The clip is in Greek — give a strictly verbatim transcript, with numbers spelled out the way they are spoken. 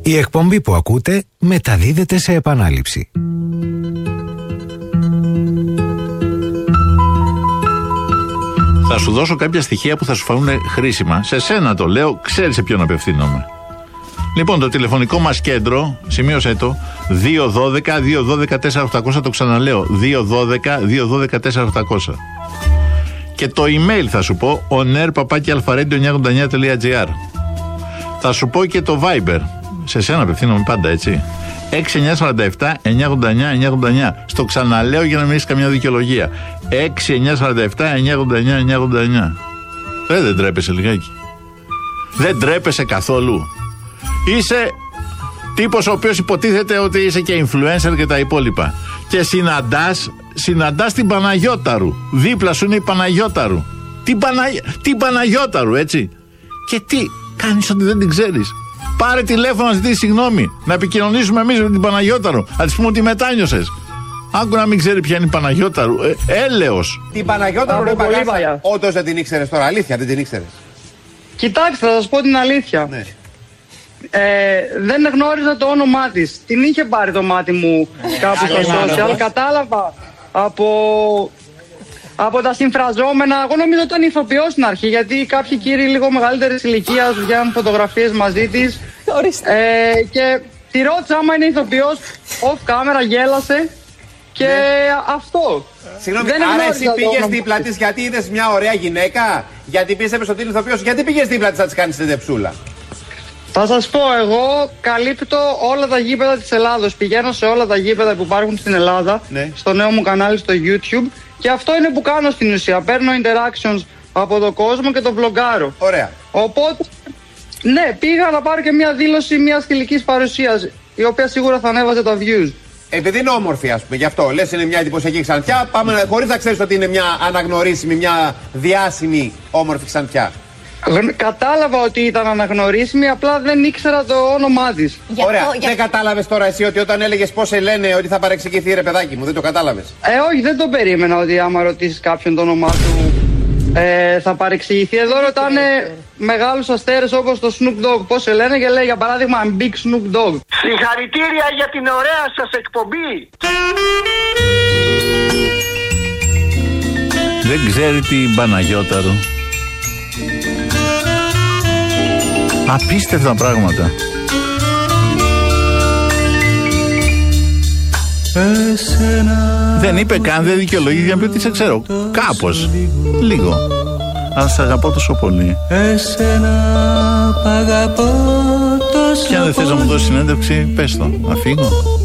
Η εκπομπή που ακούτε μεταδίδεται σε επανάληψη. Θα σου δώσω κάποια στοιχεία που θα σου φανούν χρήσιμα. Σε σένα το λέω, ξέρεις σε ποιον απευθύνομαι. Λοιπόν, το τηλεφωνικό μας κέντρο, σημείωσέ το, δύο ένα δύο δύο ένα δύο τέσσερα οκτακόσια, το ξαναλέω, δύο ένα δύο δύο ένα τέσσερα οκτακόσια. Και το email θα σου πω, onair παπάκι αλφαρέντιο εννιακόσια ογδόντα εννιά τελεία τζι άρ. Θα σου πω και το Viber. Σε σένα απευθύνομαι πάντα, έτσι. έξι εννιά τέσσερα επτά εννιακόσια ογδόντα εννιά εννιακόσια ογδόντα εννιά. Στο ξαναλέω για να μην έχεις καμιά δικαιολογία. έξι εννιά τέσσερα επτά εννιακόσια ογδόντα εννιά εννιακόσια ογδόντα εννιά. Ε, δεν τρέπεσαι λιγάκι? Δεν τρέπεσαι καθόλου? Είσαι τύπος ο οποίος υποτίθεται ότι είσαι και influencer και τα υπόλοιπα. Και συναντάς, συναντάς την Παναγιώταρου. Δίπλα σου είναι η Παναγιώταρου. Την, Πανα... την Παναγιώταρου, έτσι. Και τι, κάνεις ότι δεν την ξέρεις? Πάρε τηλέφωνο να ζητήσεις συγγνώμη. Να επικοινωνήσουμε εμείς με την Παναγιώταρου. Να της πούμε ότι μετάνιωσες. Άκου να μην ξέρει ποια είναι η Παναγιώταρου. Ε, έλεος. Την Παναγιώταρου ρε Παγάσα, όντως δεν την ήξερες τώρα? Αλήθεια, δεν την ήξερες? Κοιτάξτε, θα σας πω την αλήθεια. Ναι. Ε, δεν γνώριζα το όνομά της. Την είχε πάρει το μάτι μου κάπου στο social. Κατάλαβα από, από τα συμφραζόμενα. Εγώ νομίζω ότι ήταν ηθοποιός στην αρχή, γιατί κάποιοι κύριοι λίγο μεγαλύτερης ηλικίας βγαίνουν φωτογραφίες μαζί της. Ε, και τη ρώτησα άμα είναι ηθοποιός. Off camera γέλασε. Και ναι. Αυτό. Συγγνώμη, άρα εσύ πήγες δίπλα της γιατί είδες μια ωραία γυναίκα? Γιατί πίστευες ότι είναι ηθοποιός? Γιατί πήγες δίπλα της να της κάνεις την τεψούλα? Θα σας πω, εγώ καλύπτω όλα τα γήπεδα της Ελλάδος. Πηγαίνω σε όλα τα γήπεδα που υπάρχουν στην Ελλάδα, ναι. Στο νέο μου κανάλι στο YouTube. Και αυτό είναι που κάνω στην ουσία. Παίρνω interactions από τον κόσμο και το βλογκάρω. Ωραία. Οπότε, ναι, πήγα να πάρω και μια δήλωση μιας θηλυκής παρουσίας, η οποία σίγουρα θα ανέβαζε τα views. Επειδή είναι όμορφη, ας πούμε, γι' αυτό λες είναι μια εντυπωσιακή Ξαντιά, πάμε χωρίς να ξέρεις ότι είναι μια αναγνωρίσιμη, μια διάσημη όμορφη Ξαντιά. Κατάλαβα ότι ήταν αναγνωρίσιμη, απλά δεν ήξερα το όνομά της. Ωραία, αυτό, δεν κατάλαβες τώρα εσύ ότι όταν έλεγες πώς σε λένε ότι θα παρεξηγηθεί, ρε παιδάκι μου? Δεν το κατάλαβες? Ε, όχι, δεν το περίμενα ότι άμα ρωτήσεις κάποιον το όνομά του ε, θα παρεξηγηθεί. Εδώ ρωτάνε μεγάλους αστέρες όπως το Snoop Dogg πώς σε λένε και λέει για παράδειγμα I'm Big Snoop Dogg. Συγχαρητήρια για την ωραία σας εκπομπή. Δεν ξέρει την Παναγιώταρου. Απίστευτα πράγματα. Εσένα... Δεν είπε καν, δεν δικαιολογήθηκε να πει ότι σε ξέρω. Κάπως, λίγο. Αλλά σε αγαπώ τόσο πολύ. Εσένα αγαπώ τόσο. Και αν δεν θες να μου δώσεις συνέντευξη, πες το, να φύγω.